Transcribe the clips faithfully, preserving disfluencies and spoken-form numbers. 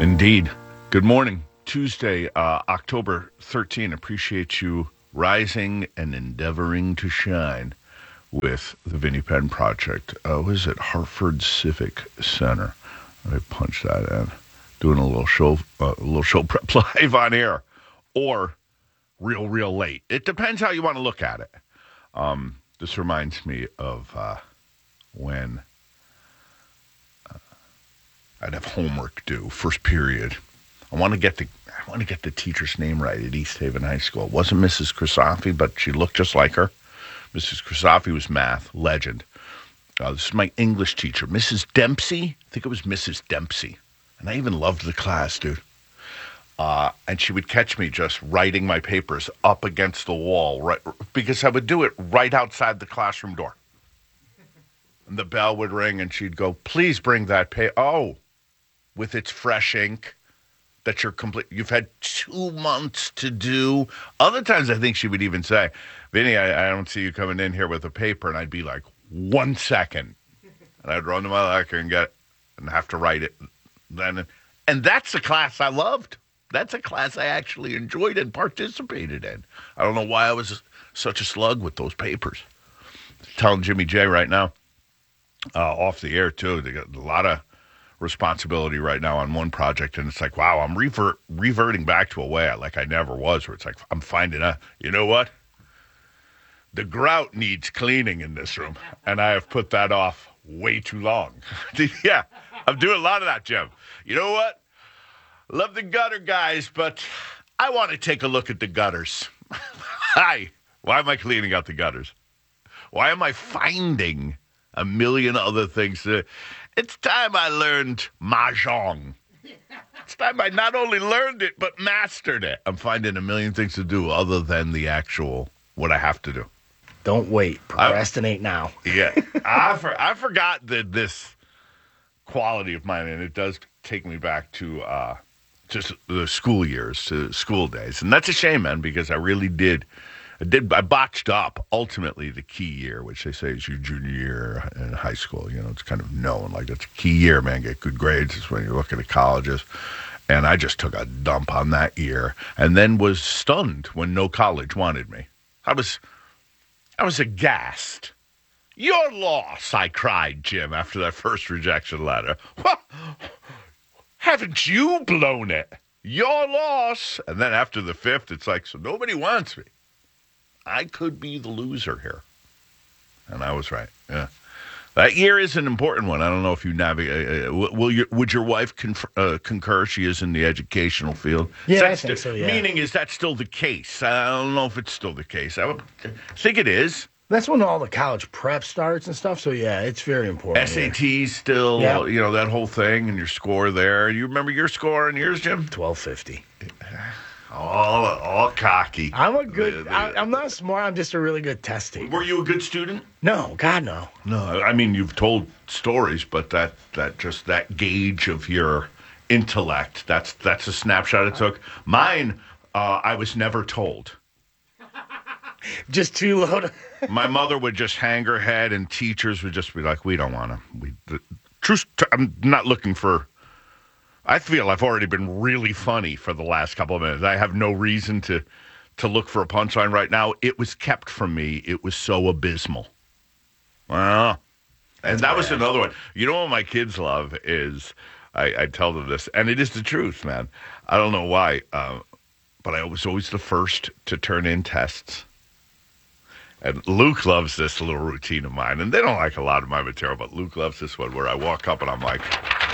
Indeed. Good morning. Tuesday, uh, October thirteenth. Appreciate you rising and endeavoring to shine with the Vinnie Penn Project. Uh, what is it? Hartford Civic Center. Let me punch that in. Doing a little show, uh, a little show prep live on air, or real, real late. It depends how you want to look at it. Um, this reminds me of uh, when uh, I'd have homework due, first period. I want to get the I want to get the teacher's name right at East Haven High School. It wasn't Missus Crisafi, but she looked just like her. Missus Crisafi was math, legend. Uh, this is my English teacher, Missus Dempsey. I think it was Missus Dempsey. And I even loved the class, dude. Uh, and she would catch me just writing my papers up against the wall, right, because I would do it right outside the classroom door. And the bell would ring, and she'd go, "Please bring that paper." Oh, with its fresh ink that you're complete. You've had two months to do. Other times, I think she would even say, "Vinny, I, I don't see you coming in here with a paper," and I'd be like, "One second," and I'd run to my locker and get it, and have to write it. Then, and that's a class I loved. That's a class I actually enjoyed and participated in. I don't know why I was such a slug with those papers. Telling Jimmy J right now, uh, off the air too, they got a lot of responsibility right now on one project, and it's like, wow, I'm revert, reverting back to a way I, like I never was, where it's like, I'm finding out, you know what? The grout needs cleaning in this room, and I have put that off way too long. Yeah, I'm doing a lot of that, Jim. You know what? Love the gutter guys, but I want to take a look at the gutters. Hi. Why am I cleaning out the gutters? Why am I finding a million other things? To, it's time I learned Mahjong. It's time I not only learned it, but mastered it. I'm finding a million things to do other than the actual, what I have to do. Don't wait. Procrastinate I, now. Yeah. I, for, I forgot that this quality of mine, and it does take me back to uh, just the school years, to school days. And that's a shame, man, because I really did. I did. I botched up, ultimately, the key year, which they say is your junior year in high school. You know, it's kind of known. Like, that's a key year, man. Get good grades. It's when you're looking at colleges. And I just took a dump on that year and then was stunned when no college wanted me. I was, I was aghast. "Your loss," I cried, Jim, after that first rejection letter. Well, haven't you blown it? Your loss. And then after the fifth, it's like, so nobody wants me. I could be the loser here. And I was right. Yeah. That year is an important one. I don't know if you navigate. Uh, will your, would your wife conf- uh, concur? She is in the educational field. Yeah, I think so, yeah. Meaning, is that still the case? I don't know if it's still the case. I would think it is. That's when all the college prep starts and stuff. So, yeah, it's very important. S A Ts still, yeah. You know, that whole thing and your score there. You remember your score and yours, Jim? twelve fifty. All, all cocky. I'm a good, I, I'm not smart. I'm just a really good test taker. Were you a good student? No, God, no. No, I mean, you've told stories, but that, that just that gauge of your intellect, that's, that's a snapshot it took. Mine, uh, I was never told. Just too low to... My mother would just hang her head, and teachers would just be like, "We don't want to." We, the, truth, I'm not looking for. I feel I've already been really funny for the last couple of minutes. I have no reason to, to look for a punchline right now. It was kept from me. It was so abysmal. Well, and that was another one. You know what my kids love is, I, I tell them this, and it is the truth, man. I don't know why, uh, but I was always the first to turn in tests. And Luke loves this little routine of mine. And they don't like a lot of my material, but Luke loves this one where I walk up and I'm like,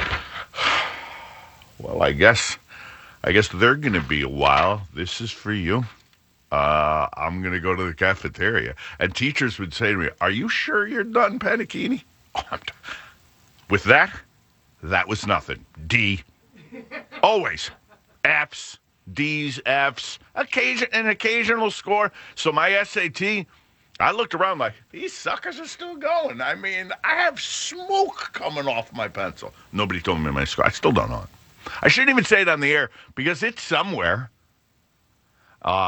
well, I guess I guess they're going to be a while. This is for you. Uh, I'm going to go to the cafeteria. And teachers would say to me, "Are you sure you're done, Panichini?" Oh, I'm t- With that, that was nothing. D. Always. F's, D's, F's, occasion, an occasional score. So my S A T... I looked around like, these suckers are still going. I mean, I have smoke coming off my pencil. Nobody told me my score. I still don't know it. I shouldn't even say it on the air because it's somewhere. Uh,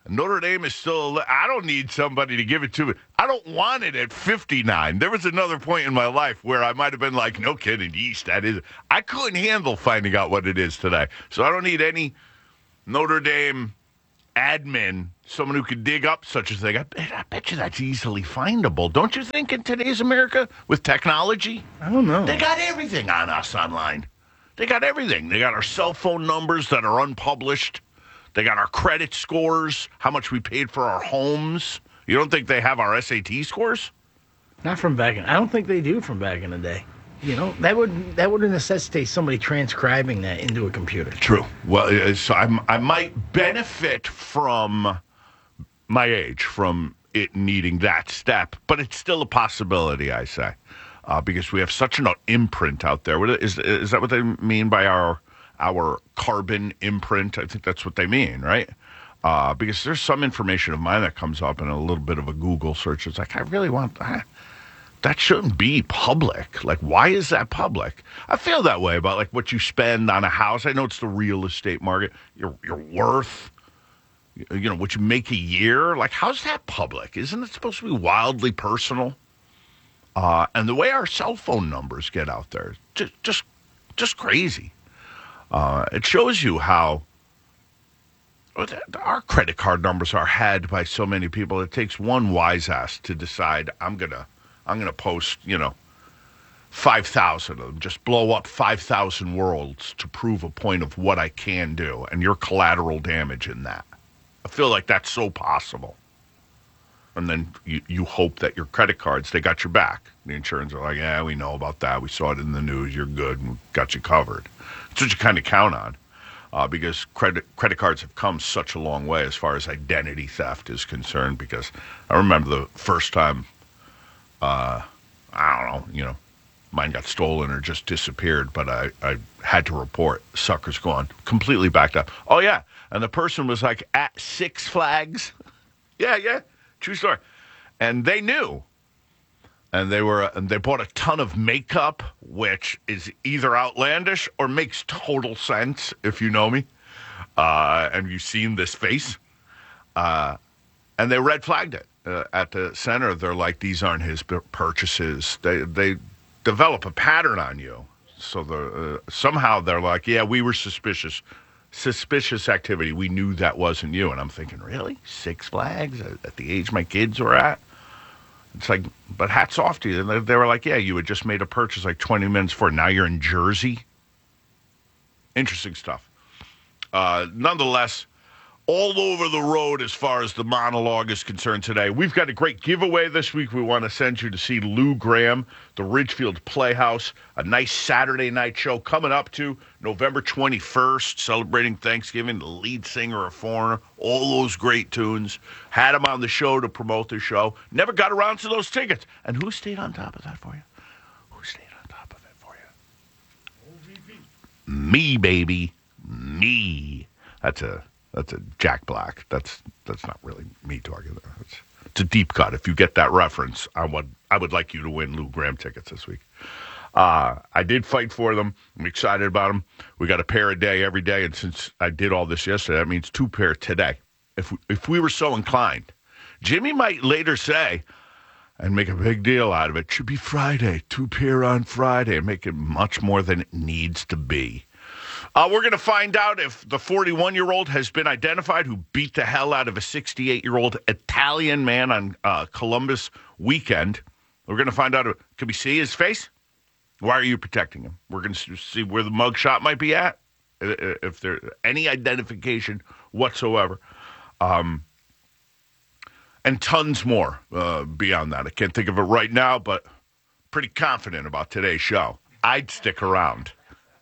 Notre Dame is still, I don't need somebody to give it to me. I don't want it at fifty-nine. There was another point in my life where I might have been like, no kidding, East, that is. I couldn't handle finding out what it is today. So I don't need any Notre Dame admin, someone who could dig up such a thing. I bet, I bet you that's easily findable. Don't you think in today's America with technology? I don't know. They got everything on us online. They got everything. They got our cell phone numbers that are unpublished. They got our credit scores, how much we paid for our homes. You don't think they have our S A T scores? Not from back in. I don't think they do from back in the day. You know, that would that would necessitate somebody transcribing that into a computer. True. Well, so I'm, I might benefit from my age, from it needing that step, but it's still a possibility, I say, uh, because we have such an imprint out there. What is is that what they mean by our our carbon imprint? I think that's what they mean, right? Uh, because there's some information of mine that comes up in a little bit of a Google search. It's like, I really want that. That shouldn't be public. Like, why is that public? I feel that way about, like, what you spend on a house. I know it's the real estate market. Your your worth, you know, what you make a year. Like, how's that public? Isn't it supposed to be wildly personal? Uh, and the way our cell phone numbers get out there, just just, just crazy. Uh, it shows you how our credit card numbers are had by so many people. It takes one wise ass to decide, I'm going to I'm going to post, you know, five thousand of them, just blow up five thousand worlds to prove a point of what I can do, and your collateral damage in that. I feel like that's so possible. And then you, you hope that your credit cards, they got your back. The insurance are like, yeah, we know about that. We saw it in the news. You're good, and we got you covered. That's what you kind of count on, uh, because credit credit cards have come such a long way as far as identity theft is concerned, because I remember the first time, Uh, I don't know, you know, mine got stolen or just disappeared, but I, I had to report. Sucker's gone. Completely backed up. Oh, yeah. And the person was like at Six Flags. yeah, yeah. True story. And they knew. And they were, and they bought a ton of makeup, which is either outlandish or makes total sense if you know me. Uh, and you've seen this face. Uh, and they red flagged it. Uh, at the center, they're like, these aren't his purchases. They they develop a pattern on you. So the uh, somehow they're like, yeah, we were suspicious. Suspicious activity. We knew that wasn't you. And I'm thinking, really? Six Flags at the age my kids were at? It's like, but hats off to you. And they, they were like, yeah, you had just made a purchase like twenty minutes before. Now you're in Jersey. Interesting stuff. Uh, nonetheless, all over the road as far as the monologue is concerned today. We've got a great giveaway this week. We want to send you to see Lou Graham, the Ridgefield Playhouse, a nice Saturday night show coming up to November twenty-first, celebrating Thanksgiving, the lead singer of Foreigner, all those great tunes. Had him on the show to promote the show. Never got around to those tickets. And who stayed on top of that for you? Who stayed on top of it for you? O V P. Me, baby. Me. That's a... That's a Jack Black. That's that's not really me talking. It's, it's a deep cut. If you get that reference, I would I would like you to win Lou Graham tickets this week. Uh, I did fight for them. I'm excited about them. We got a pair a day every day, and since I did all this yesterday, that means two pair today. If we, if we were so inclined, Jimmy might later say and make a big deal out of it. Should be Friday, two pair on Friday, and make it much more than it needs to be. Uh, we're going to find out if the forty-one-year-old has been identified who beat the hell out of a sixty-eight-year-old Italian man on uh, Columbus weekend. We're going to find out, can we see his face? Why are you protecting him? We're going to see where the mugshot might be at, if there's any identification whatsoever. Um, and tons more uh, beyond that. I can't think of it right now, but pretty confident about today's show. I'd stick around.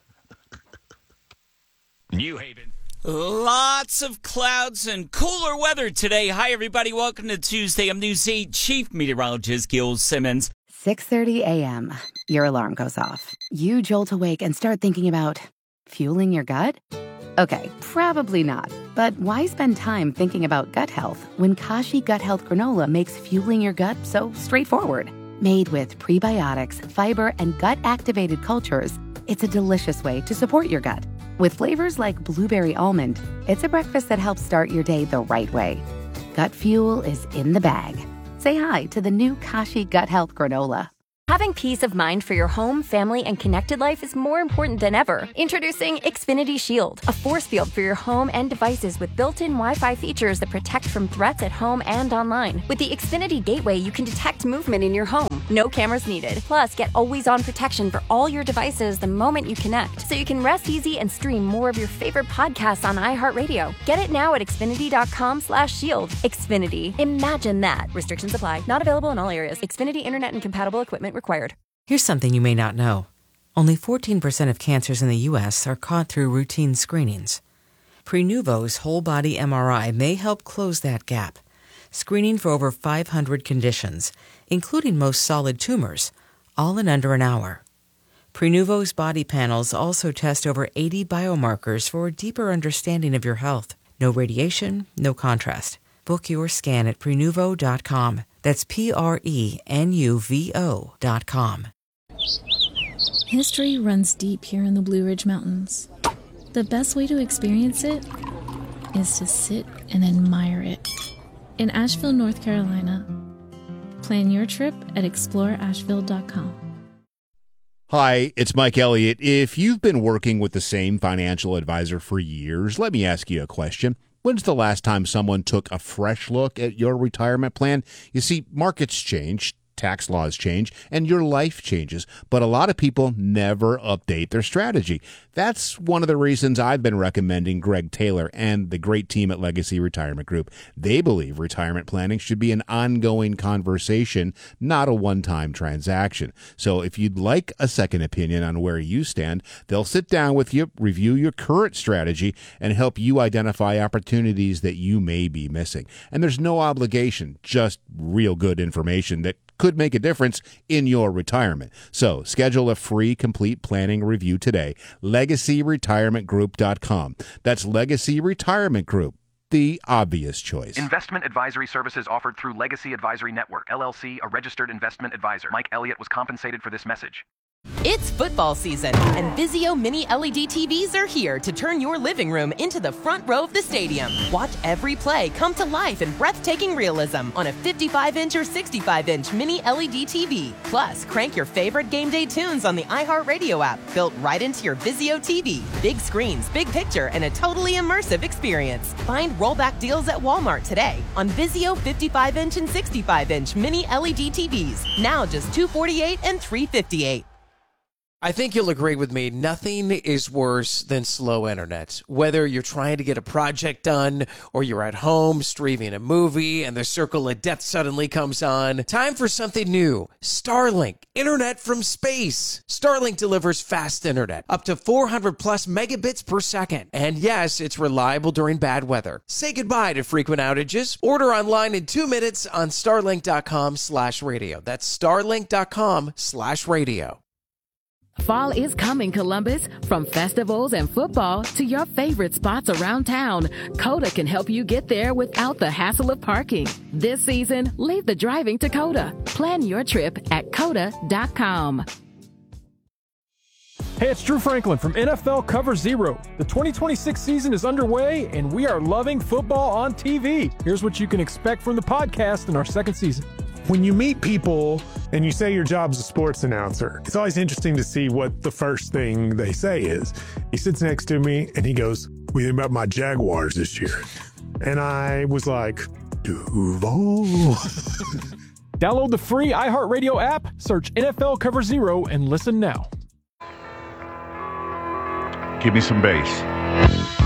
New Haven. Lots of clouds and cooler weather today. Hi, everybody. Welcome to Tuesday. I'm News eight Chief Meteorologist Gil Simmons. six thirty a.m. Your alarm goes off. You jolt awake and start thinking about fueling your gut? Okay, probably not. But why spend time thinking about gut health when Kashi Gut Health Granola makes fueling your gut so straightforward? Made with prebiotics, fiber, and gut-activated cultures, it's a delicious way to support your gut. With flavors like blueberry almond, it's a breakfast that helps start your day the right way. Gut Fuel is in the bag. Say hi to the new Kashi Gut Health Granola. Having peace of mind for your home, family, and connected life is more important than ever. Introducing Xfinity Shield, a force field for your home and devices with built-in Wi-Fi features that protect from threats at home and online. With the Xfinity Gateway, you can detect movement in your home. No cameras needed. Plus, get always-on protection for all your devices the moment you connect, so you can rest easy and stream more of your favorite podcasts on iHeartRadio. Get it now at Xfinity.com slash shield. Xfinity. Imagine that. Restrictions apply. Not available in all areas. Xfinity Internet and compatible equipment required. Here's something you may not know. Only fourteen percent of cancers in the U S are caught through routine screenings. Prenuvo's whole-body M R I may help close that gap, screening for over five hundred conditions, including most solid tumors, all in under an hour. Prenuvo's body panels also test over eighty biomarkers for a deeper understanding of your health. No radiation, no contrast. Book your scan at Prenuvo dot com. That's P R E N U V O dot com. History runs deep here in the Blue Ridge Mountains. The best way to experience it is to sit and admire it. In Asheville, North Carolina. Plan your trip at explore asheville dot com. Hi, it's Mike Elliott. If you've been working with the same financial advisor for years, let me ask you a question. When's the last time someone took a fresh look at your retirement plan? You see, markets change, tax laws change, and your life changes, but a lot of people never update their strategy. That's one of the reasons I've been recommending Greg Taylor and the great team at Legacy Retirement Group. They believe retirement planning should be an ongoing conversation, not a one-time transaction. So if you'd like a second opinion on where you stand, they'll sit down with you, review your current strategy, and help you identify opportunities that you may be missing. And there's no obligation, just real good information that could make a difference in your retirement. So schedule a free complete planning review today. legacy retirement group dot com. That's Legacy Retirement Group, the obvious choice. Investment advisory services offered through Legacy Advisory Network, L L C, a registered investment advisor. Mike Elliott was compensated for this message. It's football season, and Vizio Mini L E D T Vs are here to turn your living room into the front row of the stadium. Watch every play come to life in breathtaking realism on a fifty-five inch or sixty-five inch Mini L E D T V. Plus, crank your favorite game day tunes on the iHeartRadio app, built right into your Vizio T V. Big screens, big picture, and a totally immersive experience. Find rollback deals at Walmart today on Vizio fifty-five inch and sixty-five inch Mini L E D T Vs. Now just two hundred forty-eight dollars and three hundred fifty-eight dollars. I think you'll agree with me. Nothing is worse than slow internet. Whether you're trying to get a project done or you're at home streaming a movie and the circle of death suddenly comes on, time for something new. Starlink, internet from space. Starlink delivers fast internet, up to four hundred plus megabits per second. And yes, it's reliable during bad weather. Say goodbye to frequent outages. Order online in two minutes on starlink.com slash radio. That's starlink.com slash radio. Fall is coming, Columbus. From festivals and football to your favorite spots around town, Coda can help you get there without the hassle of parking. This season, leave the driving to Coda. Plan your trip at coda dot com. Hey, it's Drew Franklin from N F L Cover Zero. The twenty twenty-six season is underway, and we are loving football on T V. Here's what you can expect from the podcast in our second season. When you meet people and you say your job's a sports announcer, it's always interesting to see what the first thing they say is. He sits next to me and he goes, "What do you think about my Jaguars this year?" And I was like, Duval. Download the free iHeartRadio app, search N F L Cover Zero, and listen now. Give me some bass.